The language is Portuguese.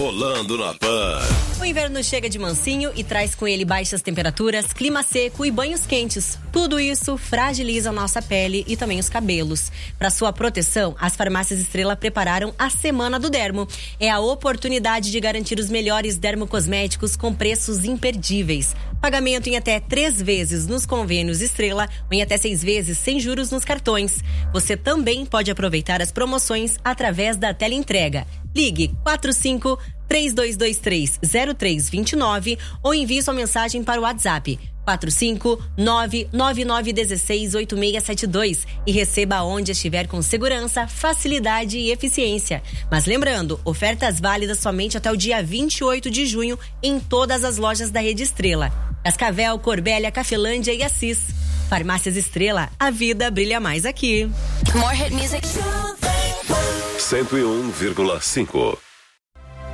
Rolando na Pan. O inverno chega de mansinho e traz com ele baixas temperaturas, clima seco e banhos quentes. Tudo isso fragiliza a nossa pele e também os cabelos. Para sua proteção, as farmácias Estrela prepararam a Semana do Dermo. É a oportunidade de garantir os melhores dermocosméticos com preços imperdíveis. Pagamento em até 3 vezes nos convênios Estrela ou em até 6 vezes sem juros nos cartões. Você também pode aproveitar as promoções através da teleentrega. Ligue 45-3223-0329 ou envie sua mensagem para o WhatsApp 45999168672 e receba aonde estiver com segurança, facilidade e eficiência. Mas lembrando, ofertas válidas somente até o dia 28 de junho em todas as lojas da Rede Estrela. Cascavel, Corbélia, Cafelândia e Assis. Farmácias Estrela, a vida brilha mais aqui. More hit music. 101,5.